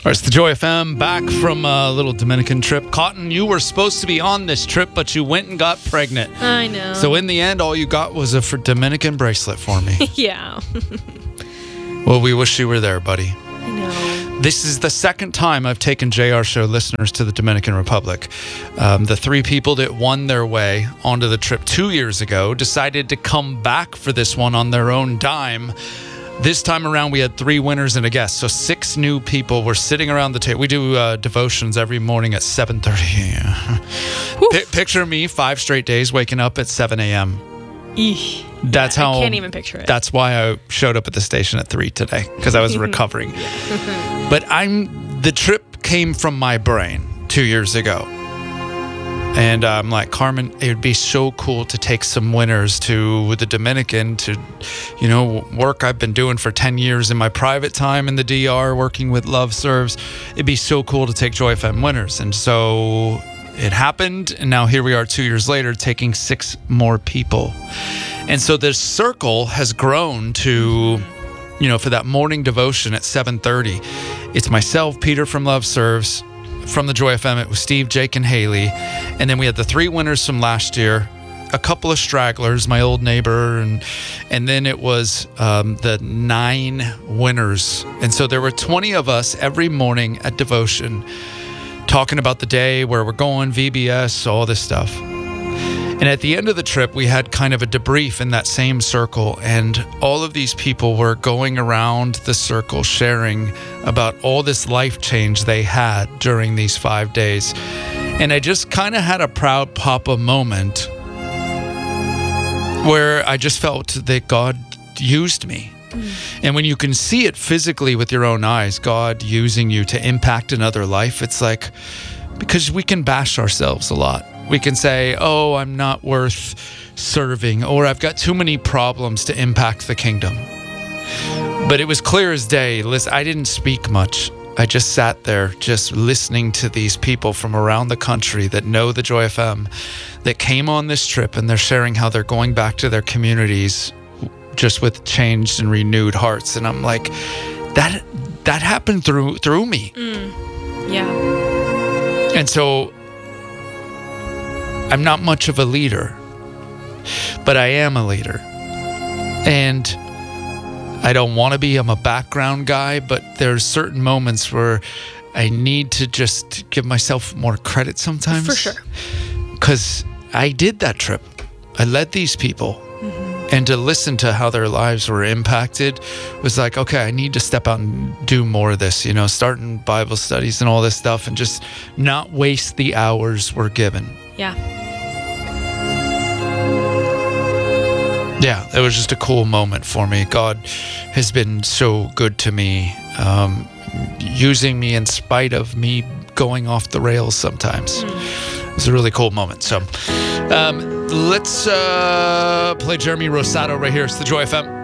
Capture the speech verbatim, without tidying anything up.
All right, it's the Joy F M, back from a little Dominican trip. Cotton, you were supposed to be on this trip, but you went and got pregnant. I know. So in the end, all you got was a for Dominican bracelet for me. Yeah. Well, we wish you were there, buddy. I know. This is the second time I've taken J R Show listeners to the Dominican Republic. Um, the three people that won their way onto the trip two years ago decided to come back for this one on their own dime. This time around, we had three winners and a guest. So six new people were sitting around the table. We do uh, devotions every morning at seven thirty. P- picture me five straight days waking up at seven a.m. Eesh. That's yeah, how. I can't even picture it. That's why I showed up at the station at three today, because I was recovering. But I'm the trip came from my brain two years ago. And I'm like, Carmen, it would be so cool to take some winners to the Dominican to, you know, work I've been doing for ten years in my private time in the D R, working with Love Serves. It'd be so cool to take Joy F M winners. And so it happened. And now here we are two years later, taking six more people. And so this circle has grown to, you know, for that morning devotion at seven thirty, it's myself, Peter from Love Serves. From the Joy F M, it was Steve, Jake, and Haley. And then we had the three winners from last year, a couple of stragglers, my old neighbor, and and then it was um, the nine winners. And so there were twenty of us every morning at devotion talking about the day, where we're going, V B S, all this stuff. And at the end of the trip, we had kind of a debrief in that same circle, and all of these people were going around the circle sharing about all this life change they had during these five days. And I just kind of had a proud papa moment where I just felt that God used me. Mm. And when you can see it physically with your own eyes, God using you to impact another life, it's like, because we can bash ourselves a lot. We can say, oh, I'm not worth serving, or I've got too many problems to impact the kingdom. But it was clear as day. Listen, I didn't speak much. I just sat there just listening to these people from around the country that know the Joy F M, that came on this trip, and they're sharing how they're going back to their communities just with changed and renewed hearts. And I'm like, that that happened through through me. Mm. Yeah. And so I'm not much of a leader, but I am a leader. And I don't want to be. I'm a background guy, but there's certain moments where I need to just give myself more credit sometimes. For sure. Because I did that trip. I led these people. Mm-hmm. And to listen to how their lives were impacted was like, okay, I need to step out and do more of this, you know, starting Bible studies and all this stuff, and just not waste the hours we're given. Yeah. Yeah, it was just a cool moment for me. God has been so good to me, um, using me in spite of me going off the rails sometimes. Mm. It was a really cool moment. So um, let's uh, play Jeremy Rosado right here. It's the Joy F M.